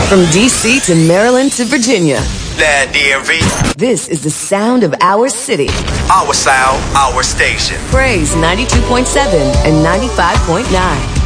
From D.C. to Maryland to Virginia. That DMV. This is the sound of our city. Our sound, our station. Praise 92.7 and 95.9.